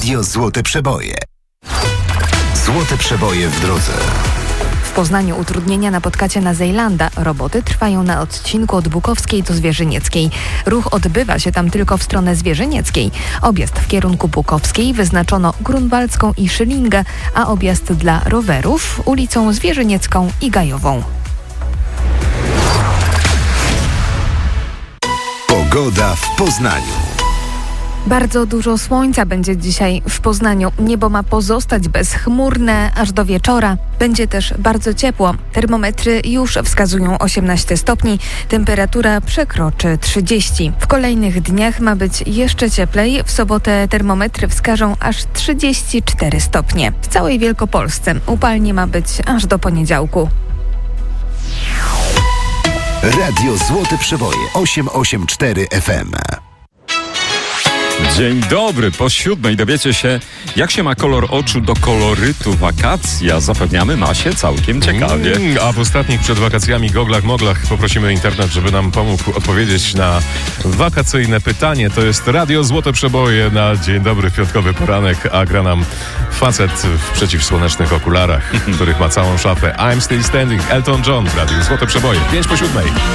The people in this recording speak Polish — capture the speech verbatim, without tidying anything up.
Radio Złote Przeboje. Złote Przeboje w drodze. W Poznaniu utrudnienia napotkacie na Zejlanda. Roboty trwają na odcinku od Bukowskiej do Zwierzynieckiej. Ruch odbywa się tam tylko w stronę Zwierzynieckiej. Objazd w kierunku Bukowskiej wyznaczono Grunwaldzką i Szylingę, a objazd dla rowerów ulicą Zwierzyniecką i Gajową. Pogoda w Poznaniu. Bardzo dużo słońca będzie dzisiaj w Poznaniu. Niebo ma pozostać bezchmurne aż do wieczora. Będzie też bardzo ciepło. Termometry już wskazują osiemnaście stopni. Temperatura przekroczy trzydzieści. W kolejnych dniach ma być jeszcze cieplej. W sobotę termometry wskażą aż trzydzieści cztery stopnie. W całej Wielkopolsce upalnie ma być aż do poniedziałku. Radio Złote Przeboje osiem osiem cztery F M. Dzień dobry, po siódmej dowiecie się, jak się ma kolor oczu do kolorytu wakacji, a zapewniamy, ma się całkiem ciekawie. Mm, a w ostatnich przed wakacjami goglach moglach poprosimy internet, żeby nam pomógł odpowiedzieć na wakacyjne pytanie. To jest Radio Złote Przeboje na Dzień Dobry, piątkowy poranek, a gra nam facet w przeciwsłonecznych okularach, których ma całą szafę. I'm Still Standing, Elton John w Radio Złote Przeboje, pięć po siódmej.